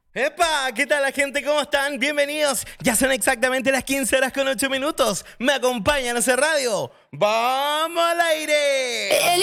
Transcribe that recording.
¡Epa! ¿Qué tal la gente? ¿Cómo están? Bienvenidos. Ya son exactamente las 15 horas con 8 minutos. Me acompañan a hacer radio. ¡Vamos al aire!